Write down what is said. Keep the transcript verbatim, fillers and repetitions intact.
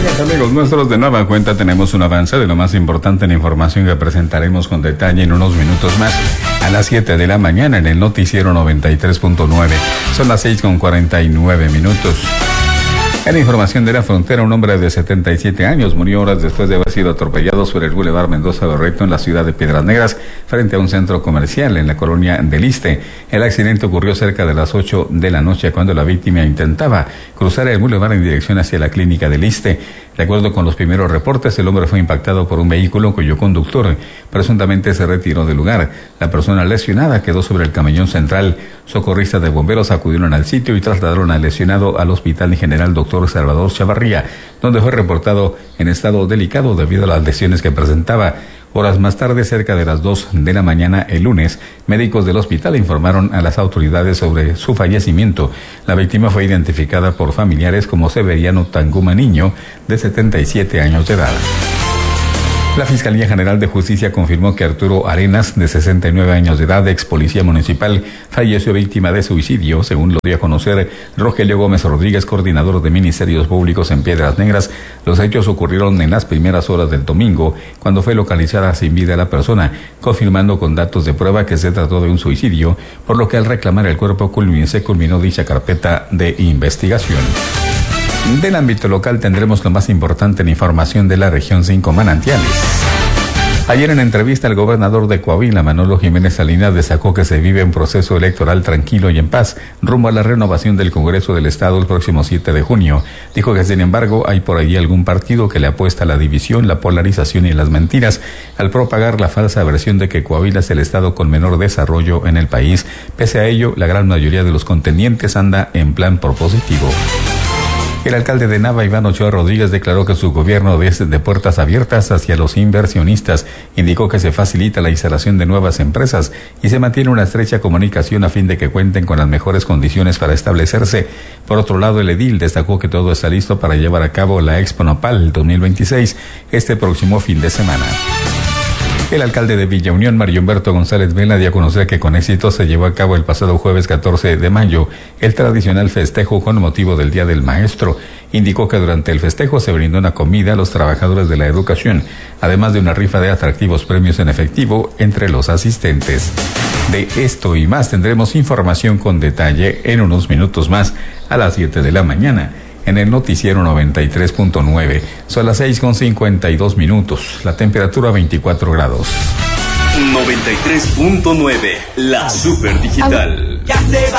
Amigas, amigos nuestros, de nueva cuenta tenemos un avance de lo más importante en información que presentaremos con detalle en unos minutos más a las siete de la mañana en el noticiero noventa y tres punto nueve. Son las seis con cuarenta y nueve minutos. En la información de la frontera, un hombre de setenta y siete años murió horas después de haber sido atropellado sobre el Boulevard Mendoza Berrecto en la ciudad de Piedras Negras, frente a un centro comercial en la colonia del Iste. El accidente ocurrió cerca de las ocho de la noche cuando la víctima intentaba cruzar el boulevard en dirección hacia la clínica del Iste. De acuerdo con los primeros reportes, el hombre fue impactado por un vehículo cuyo conductor presuntamente se retiró del lugar. La persona lesionada quedó sobre el camellón central. Socorristas de bomberos acudieron al sitio y trasladaron al lesionado al Hospital General Doctor Salvador Chavarría, donde fue reportado en estado delicado debido a las lesiones que presentaba. Horas más tarde, cerca de las dos de la mañana el lunes, médicos del hospital informaron a las autoridades sobre su fallecimiento. La víctima fue identificada por familiares como Severiano Tanguma Niño, de setenta y siete años de edad. La Fiscalía General de Justicia confirmó que Arturo Arenas, de sesenta y nueve años de edad, ex policía municipal, falleció víctima de suicidio, según lo dio a conocer Rogelio Gómez Rodríguez, coordinador de Ministerios Públicos en Piedras Negras. Los hechos ocurrieron en las primeras horas del domingo, cuando fue localizada sin vida la persona, confirmando con datos de prueba que se trató de un suicidio, por lo que al reclamar el cuerpo se culminó dicha carpeta de investigación. Del ámbito local tendremos lo más importante en información de la región Cinco Manantiales. Ayer en entrevista el gobernador de Coahuila, Manolo Jiménez Salinas, destacó que se vive un proceso electoral tranquilo y en paz rumbo a la renovación del Congreso del Estado el próximo siete de junio. Dijo que sin embargo hay por ahí algún partido que le apuesta a la división, la polarización y las mentiras al propagar la falsa versión de que Coahuila es el estado con menor desarrollo en el país. Pese a ello, la gran mayoría de los contendientes anda en plan propositivo. El alcalde de Nava, Iván Ochoa Rodríguez, declaró que su gobierno es de puertas abiertas hacia los inversionistas. Indicó que se facilita la instalación de nuevas empresas y se mantiene una estrecha comunicación a fin de que cuenten con las mejores condiciones para establecerse. Por otro lado, el edil destacó que todo está listo para llevar a cabo la Expo Nopal dos mil veintiséis este próximo fin de semana. El alcalde de Villa Unión, Mario Humberto González Vela, dio a conocer que con éxito se llevó a cabo el pasado jueves catorce de mayo el tradicional festejo con motivo del Día del Maestro. Indicó que durante el festejo se brindó una comida a los trabajadores de la educación, además de una rifa de atractivos premios en efectivo entre los asistentes. De esto y más tendremos información con detalle en unos minutos más a las siete de la mañana. En el noticiero noventa y tres punto nueve. Son las seis con cincuenta y dos minutos. La temperatura veinticuatro grados. noventa y tres punto nueve. La Super Digital.